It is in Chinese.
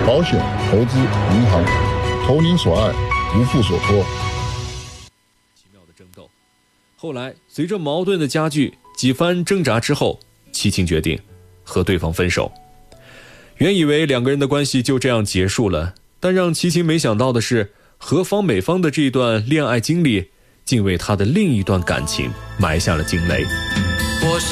保险、投资、银行，投您所爱，无负所托。 奇妙的争斗，后来随着矛盾的加剧，几番挣扎之后，齐秦决定和对方分手。原以为两个人的关系就这样结束了，但让齐秦没想到的是，何方美芳的这段恋爱经历竟为他的另一段感情埋下了惊雷。